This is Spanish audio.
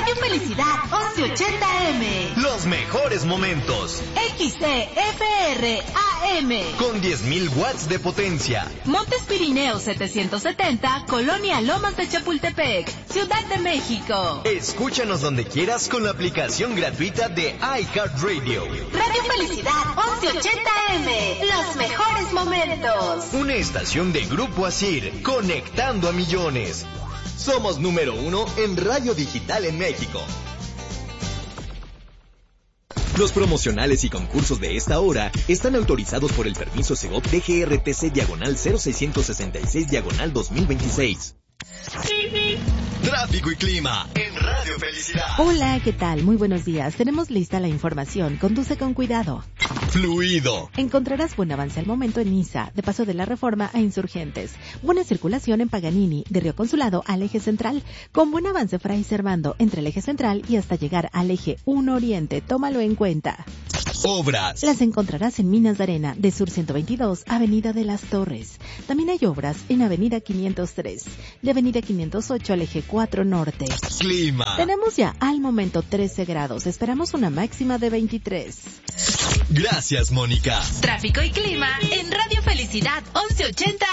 Radio Felicidad 1180M. Los mejores momentos. XCFR AM. Con 10.000 watts de potencia. Montes Pirineos 770, Colonia Lomas de Chapultepec, Ciudad de México. Escúchanos donde quieras con la aplicación gratuita de iHeartRadio. Radio Felicidad 1180M. Los mejores momentos. Una estación de Grupo Asir, conectando a millones. Somos número 1 en radio digital en México. Los promocionales y concursos de esta hora están autorizados por el permiso Segov DGRTC/0666/2026. Tráfico y clima en Radio Felicidad. Hola, ¿qué tal? Muy buenos días. Tenemos lista la información. Conduce con cuidado. Fluido. Encontrarás buen avance al momento en Niza, de Paso de la Reforma a Insurgentes. Buena circulación en Paganini, de Río Consulado al Eje Central. Con buen avance Fray Servando, entre el Eje Central y hasta llegar al Eje 1 Oriente. Tómalo en cuenta. Obras. Las encontrarás en Minas de Arena, de Sur 122, Avenida de las Torres. También hay obras en Avenida 503, de Avenida 508 al Eje 4 Norte. Clima. Tenemos ya al momento 13 grados. Esperamos una máxima de 23. Gracias, Mónica. Tráfico y clima en Radio Felicidad 1180